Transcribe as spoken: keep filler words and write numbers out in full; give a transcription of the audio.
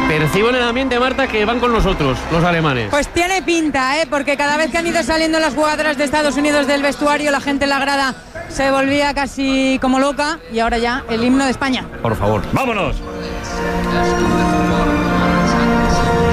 Percibo en el ambiente, Marta, que van con nosotros, los alemanes. Pues tiene pinta, ¿eh? Porque cada vez que han ido saliendo las jugadoras de Estados Unidos del vestuario, la gente en la grada se volvía casi como loca, y ahora ya el himno de España. Por favor. ¡Vámonos!